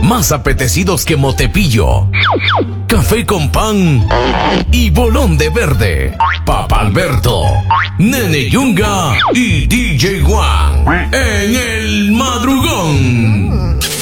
más apetecidos que Motepillo, café con pan y bolón de verde. Papa Alberto, Nene Yunga y DJ Juan en el madrugón.